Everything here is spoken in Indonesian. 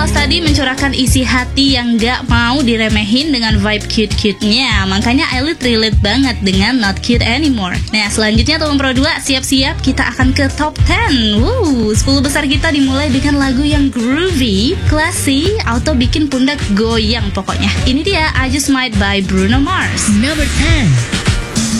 Lost tadi mencurahkan isi hati yang gak mau diremehin dengan vibe cute-cute-nya. Makanya Eyelid relate banget dengan Not Cute Anymore. Nah, selanjutnya Tahun Pro 2, siap-siap kita akan ke top 10. 10 besar kita dimulai dengan lagu yang groovy, classy, auto bikin pundak goyang pokoknya. Ini dia I Just Might by Bruno Mars. Number 10.